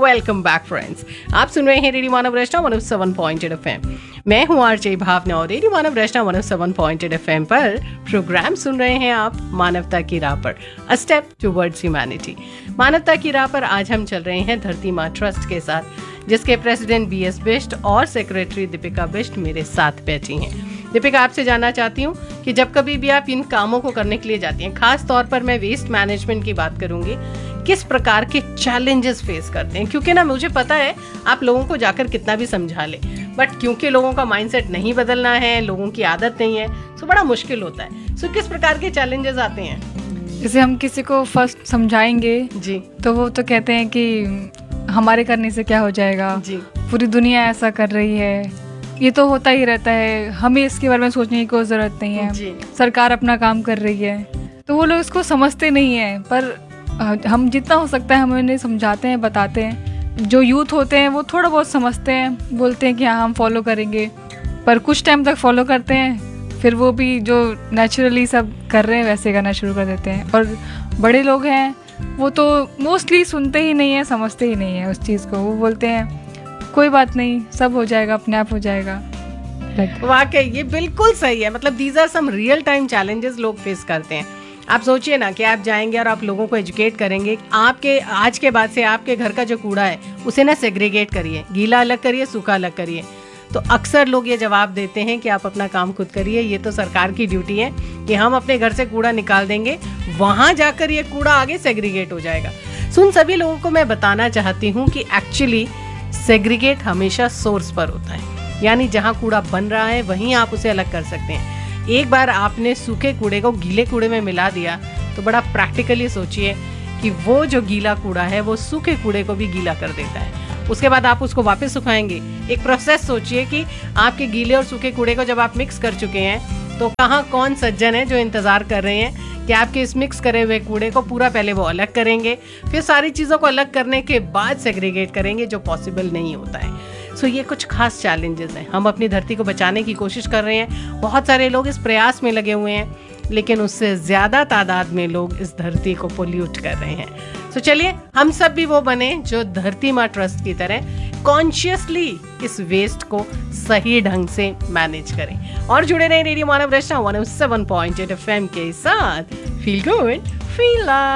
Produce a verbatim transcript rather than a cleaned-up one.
Welcome back friends. आप सुन रहे हैं रेडियो मानव रचना one O seven point eight F M. मैं हूं आरजे भावना और रेडियो मानव रचना one O seven point eight F M पर प्रोग्राम सुन रहे हैं आप मानवता की राह पर, अ स्टेप टुवर्ड्स ह्यूमैनिटी। मानवता की राह पर आज हम चल रहे हैं धरती माँ ट्रस्ट के साथ, जिसके प्रेसिडेंट बी एस बिष्ट और सेक्रेटरी दीपिका बिष्ट मेरे साथ बैठी हैं। दीपिका, आपसे जानना चाहती हूँ कि जब कभी भी आप इन कामों को करने के लिए जाती हैं, खास तौर पर मैं वेस्ट मैनेजमेंट की बात करूंगी, किस प्रकार के चैलेंजेस फेस करते हैं? क्योंकि ना मुझे पता है आप लोगों को जाकर कितना भी समझा ले, बट क्योंकि लोगों का माइंडसेट नहीं बदलना है, लोगों की आदत नहीं है, सो बड़ा मुश्किल होता है। सो किस प्रकार के चैलेंजेस आते हैं? जैसे हम किसी को फर्स्ट समझाएंगे जी, तो वो तो कहते हैं कि हमारे करने से क्या हो जाएगा, जी, पूरी दुनिया ऐसा कर रही है, ये तो होता ही रहता है, हमें इसके बारे में सोचने की कोई ज़रूरत नहीं है, जी, सरकार अपना काम कर रही है। तो वो लोग इसको समझते नहीं हैं, पर अ, हम जितना हो सकता है हम उन्हें समझाते हैं, बताते हैं। जो यूथ होते हैं वो थोड़ा बहुत समझते हैं, बोलते हैं कि हाँ हम फॉलो करेंगे, पर कुछ टाइम तक फॉलो करते हैं, फिर वो भी जो नेचुरली सब कर रहे हैं वैसे करना शुरू कर देते हैं। और बड़े लोग हैं वो तो मोस्टली सुनते ही नहीं हैं, समझते ही नहीं हैं उस चीज़ को। वो बोलते हैं कोई बात नहीं, सब हो जाएगा, अपने आप हो जाएगा। वाकई ये बिल्कुल सही है। मतलब these are some real time challenges लोग फेस करते हैं। आप सोचिए ना कि आप जाएंगे और आप लोगों को एजुकेट करेंगे, आपके आज के बाद से आपके घर का जो कूड़ा है उसे ना सेग्रीगेट करिए, गीला अलग करिए, सूखा अलग करिए। तो अक्सर लोग ये जवाब देते हैं कि आप अपना काम खुद करिए, ये तो सरकार की ड्यूटी है कि हम अपने घर से कूड़ा निकाल देंगे, वहाँ जाकर ये कूड़ा आगे सेग्रीगेट हो जाएगा। सुन, सभी लोगों को मैं बताना चाहती हूँ कि एक्चुअली सेग्रीगेट हमेशा सोर्स पर होता है, यानी जहाँ कूड़ा बन रहा है वहीं आप उसे अलग कर सकते हैं। एक बार आपने सूखे कूड़े को गीले कूड़े में मिला दिया तो बड़ा प्रैक्टिकली सोचिए कि वो जो गीला कूड़ा है वो सूखे कूड़े को भी गीला कर देता है। उसके बाद आप उसको वापस सुखाएंगे। एक प्रोसेस सोचिए कि आपके गीले और सूखे कूड़े को जब आप मिक्स कर चुके हैं तो कहाँ कौन सज्जन है जो इंतज़ार कर रहे हैं कि आपके इस मिक्स करे हुए कूड़े को पूरा पहले वो अलग करेंगे, फिर सारी चीज़ों को अलग करने के बाद सेग्रीगेट करेंगे, जो पॉसिबल नहीं होता है। सो so, ये कुछ खास चैलेंजेस हैं। हम अपनी धरती को बचाने की कोशिश कर रहे हैं, बहुत सारे लोग इस प्रयास में लगे हुए हैं, लेकिन उससे ज़्यादा तादाद में लोग इस धरती को पोल्यूट कर रहे हैं। सो so, चलिए हम सब भी वो बने जो धरती माँ ट्रस्ट की तरह कॉन्शियसली इस वेस्ट को सही ढंग से मैनेज करें। और जुड़े रहें रेडियो मानव रचना one O seven point eight F M के साथ। Feel good, feel love.